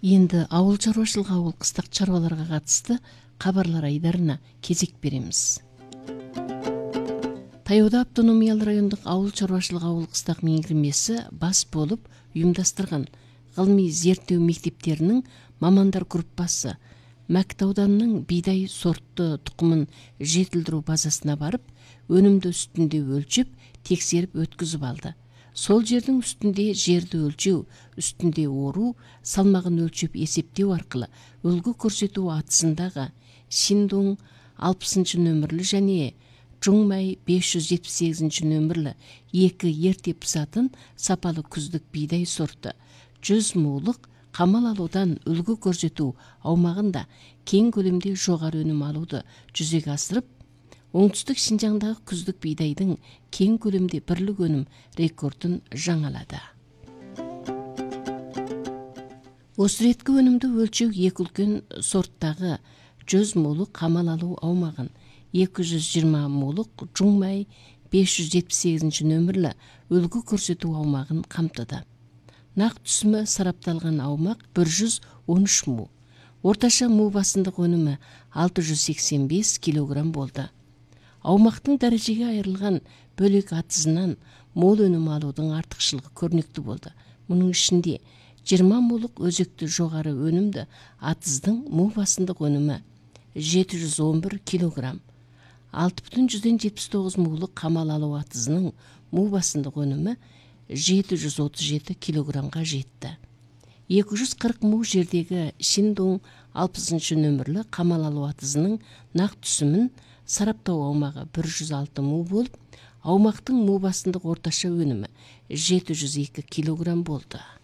Енді ауыл чаруашылығы ауыл қыстақ чаруаларға қатысты хабарлар айдарына кезек береміз. Таяуда автономиялы райондық ауыл чаруашылығы ауыл қыстақ меңгермесі бас болып ұйымдастырған ғылыми зерттеу мектептерінің мамандар группасы Мәкіт ауданының бидай сортты тұқымын жетілдіру базасына барып, өнімді үстінде өлчеп, тексеріп өткізіп алды. Сол жердің үстінде жерді өлчеу, үстінде ору, салмағын өлчеп есептеу арқылы үлгі көрсету атысындағы Шиндун 60 нөмірлі және Чуңмай 578 нөмірлі екі ерте пысатын сапалы күздік бидай сорты 100 мулық қамал алудан үлгі көрсету аумағында кең көлемде жоғары өнім алуды жүзеге асырып, оңтүстік Шинжаңдағы күздік бидайдың кең көлемде бірлік өнім рекордын жаңалады. Осы реткі өнімді өлчеу екі үлкен сорттағы 100 мулық қамал алу аумағын 220 мулық Чуңмай 578 нөмірлі үлгі көрсету аумағын қамтыды. Нақ түсімі сарапталған аумақ 113 му. Орташа му басындық өнімі 685 килограмм болды. Аумақтың дәрежеге айырылған бөлек атызынан мол өнім алудың артықшылығы көрнекті болды. Мұның ішінде 20 мулық өзекті жоғары өнімді атыздың му басындық өнімі 711 килограмм. 6,79 мулық қамал алу атызының му басындық өнімі 737 килограммға жетті. 240 му жердегі Шиндун 60 нөмірлі қамал алу атызының нақ түсімін сараптау аумағы 106 му болып, аумақтың му басындық орташа өнімі 702 килограмм болды.